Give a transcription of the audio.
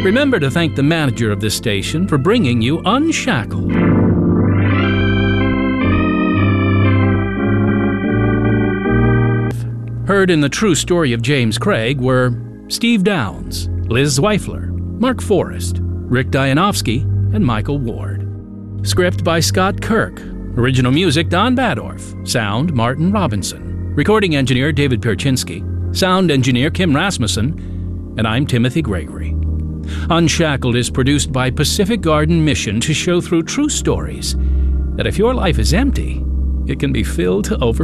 Remember to thank the manager of this station for bringing you Unshackled. Heard in the true story of James Craig were Steve Downes, Liz Zweifler, Mark Forrest, Rick Dianovsky, and Michael Ward. Script by Scott Kirk. Original music Don Badorf. Sound Martin Robinson. Recording engineer David Perchinsky. Sound engineer Kim Rasmussen. And I'm Timothy Gregory. Unshackled is produced by Pacific Garden Mission to show through true stories that if your life is empty, it can be filled to over.